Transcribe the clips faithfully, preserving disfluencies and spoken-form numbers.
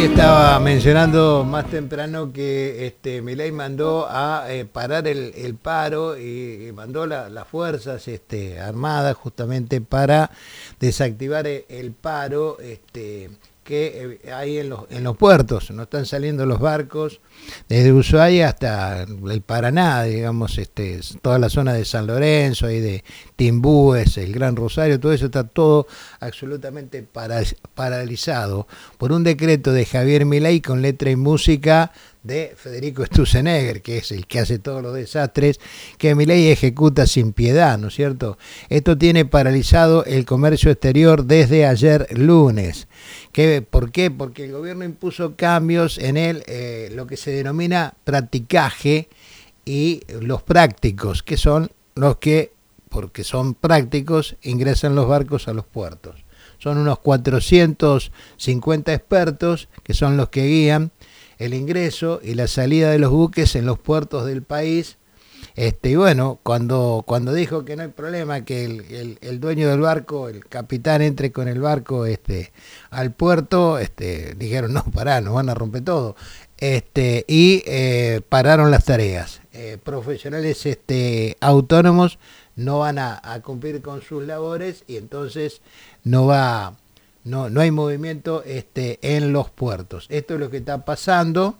Estaba mencionando más temprano que este, Milei mandó a eh, parar el, el paro y, y mandó la, las fuerzas este, armadas justamente para desactivar el, el paro este, que eh, hay en los, en los puertos. No están saliendo los barcos desde Ushuaia hasta el Paraná, digamos, este, toda la zona de San Lorenzo y de Timbúes, el Gran Rosario, todo eso está todo absolutamente para, paralizado por un decreto de Javier Milei con letra y música de Federico Sturzenegger, que es el que hace todos los desastres, que Milei ejecuta sin piedad, ¿no es cierto? Esto tiene paralizado el comercio exterior desde ayer lunes. ¿Qué, ¿Por qué? Porque el gobierno impuso cambios en el, eh, lo que se denomina practicaje y los prácticos, que son los que, porque son prácticos, ingresan los barcos a los puertos. Son unos cuatrocientos cincuenta expertos que son los que guían el ingreso y la salida de los buques en los puertos del país. Este, y bueno, cuando, cuando dijo que no hay problema, que el, el, el dueño del barco, el capitán, entre con el barco este, al puerto, este, dijeron, no, pará, nos van a romper todo. Este, y eh, pararon las tareas. Eh, profesionales este, autónomos no van a, a cumplir con sus labores y entonces no va... No, no hay movimiento este, en los puertos. Esto es lo que está pasando.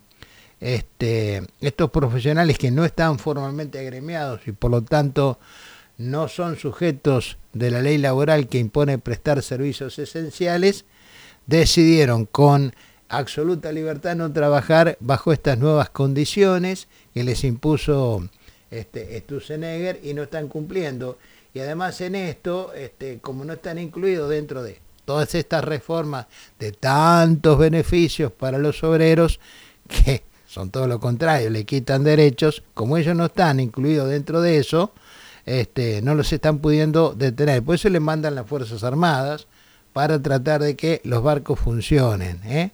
Este, estos profesionales que no están formalmente agremiados y por lo tanto no son sujetos de la ley laboral que impone prestar servicios esenciales, decidieron con absoluta libertad no trabajar bajo estas nuevas condiciones que les impuso este, Sturzenegger y no están cumpliendo. Y además en esto, este, como no están incluidos dentro de todas estas reformas de tantos beneficios para los obreros, que son todo lo contrario, le quitan derechos, como ellos no están incluidos dentro de eso, este, no los están pudiendo detener. Por eso le mandan las Fuerzas Armadas para tratar de que los barcos funcionen, ¿eh?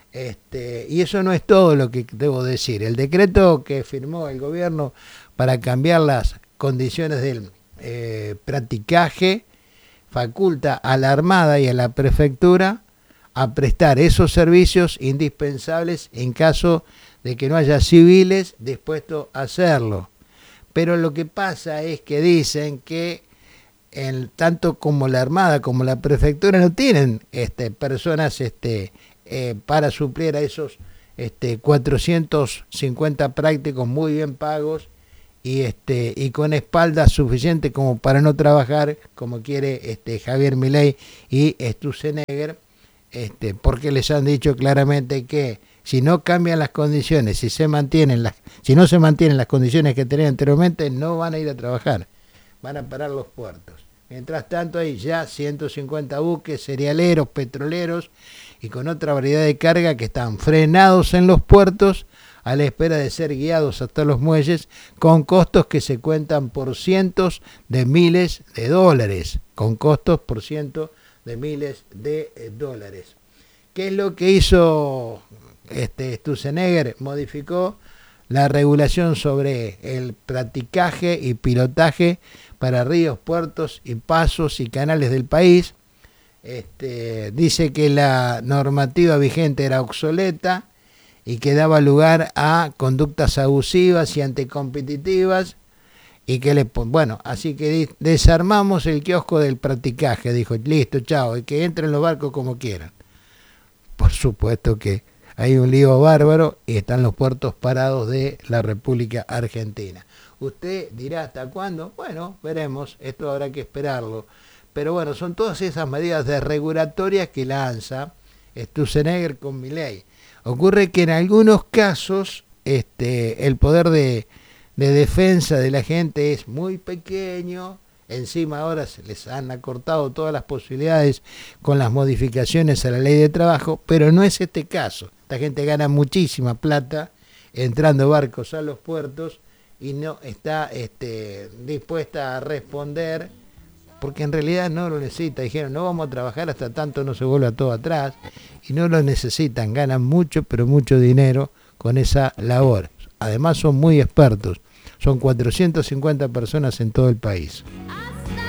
Este, y eso no es todo lo que debo decir. El decreto que firmó el gobierno para cambiar las condiciones del eh, practicaje faculta a la Armada y a la Prefectura a prestar esos servicios indispensables en caso de que no haya civiles dispuestos a hacerlo. Pero lo que pasa es que dicen que el, tanto como la Armada como la Prefectura no tienen este, personas este, eh, para suplir a esos este, cuatrocientos cincuenta prácticos muy bien pagos y este y con espalda suficiente como para no trabajar como quiere este Javier Milei y Sturzenegger, este porque les han dicho claramente que si no cambian las condiciones, si se mantienen las si no se mantienen las condiciones que tenían anteriormente, no van a ir a trabajar, van a parar los puertos. Mientras tanto hay ya ciento cincuenta buques cerealeros, petroleros y con otra variedad de carga que están frenados en los puertos a la espera de ser guiados hasta los muelles, con costos que se cuentan por cientos de miles de dólares, con costos por cientos de miles de dólares. ¿Qué es lo que hizo este Sturzenegger? Modificó la regulación sobre el practicaje y pilotaje para ríos, puertos y pasos y canales del país. Este, dice que la normativa vigente era obsoleta y que daba lugar a conductas abusivas y anticompetitivas, y que le bueno, así que desarmamos el kiosco del practicaje, dijo, listo, chao, y que entren los barcos como quieran. Por supuesto que hay un lío bárbaro y están los puertos parados de la República Argentina. Usted dirá, ¿hasta cuándo? Bueno, veremos, esto habrá que esperarlo. Pero bueno, son todas esas medidas desregulatorias que lanza Sturzenegger con Milei. Ocurre que en algunos casos este, el poder de, de defensa de la gente es muy pequeño, encima ahora se les han acortado todas las posibilidades con las modificaciones a la ley de trabajo, pero no es este caso. Esta gente gana muchísima plata entrando barcos a los puertos y no está este, dispuesta a responder, porque en realidad no lo necesita. Dijeron, no vamos a trabajar hasta tanto no se vuelva todo atrás, y no lo necesitan, ganan mucho, pero mucho dinero con esa labor. Además son muy expertos, son cuatrocientas cincuenta personas en todo el país.